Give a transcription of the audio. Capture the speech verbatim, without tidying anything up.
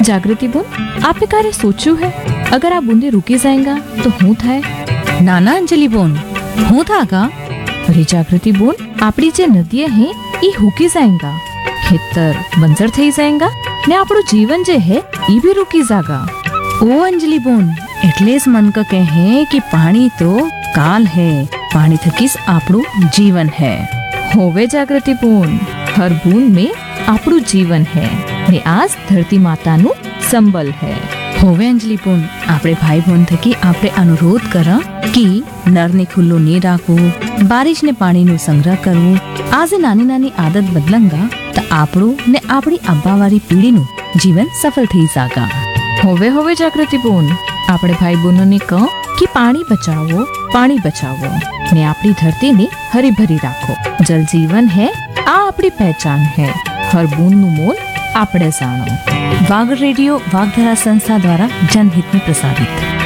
जागृति बोन, आपने क्यारे सोच्યું है अगर आ बूंदे रुकी जाएगा तो હું થાય? નાના અંજલિ બોન, હું થાગા? अरे जागृति बोन, આપણી જે નદીએ હે ઈ હુકી जाएगा, ખેતર બંજર થઈ जाएगा ને આપણું જીવન જે હે ઈ भी रुकी जागा। ओ अंजलि बोन, એટલે જ મન ક કહે કે પાણી તો કાલ है, પાણી થકી જ આપણું જીવન है। होवे जागृति बोन, हर बूंद में આપણું જીવન है ने आज धरती माताનું संबल है। હોવે અંજલિ બોન, આપણે ભાઈ બોન થકી આપણે અનુરોધ કર કે નરને ખુલ્લું નહીં રાખવું, બારિશને પાણીનો સંગ્રહ કરવું। આજે નાની નાની આદત બદલંગા તો આપણું ને આપણી આવવાવાળી પેઢીનું જીવન સફળ થઈ જાગા। होवे होवे जागृति बोन, આપણે ભાઈ બહેનોને કહો કે પાણી બચાવો, પાણી બચાવો ને આપણી ધરતીને હરીભરી રાખો। જલ જીવન है, આ આપણી પહેચાન है। हर बूंदનું મોલ આપણે જાણો। વાગડ રેડિયો વાગધરા સંસ્થા દ્વારા જનહિત में प्रसारित।